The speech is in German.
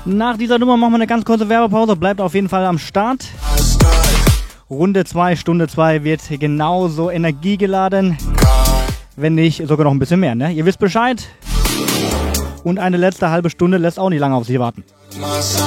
Nach dieser Nummer machen wir eine ganz kurze Werbepause. Bleibt auf jeden Fall am Start. Runde 2, Stunde 2 wird genauso energiegeladen. Wenn nicht, sogar noch ein bisschen mehr, ne? Ihr wisst Bescheid. Und eine letzte halbe Stunde lässt auch nicht lange auf sich warten.